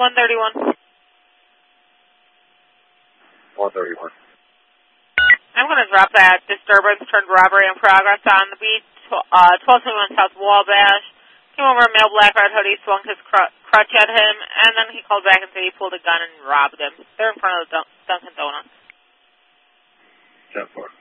131. 131. I'm going to drop that disturbance turned robbery in progress on the beat. 1221 South Wabash. Came over a male black red hoodie, swung his crutch at him, and then he called back and said he pulled a gun and robbed him. They're in front of the Dunkin' Donuts. 10-4.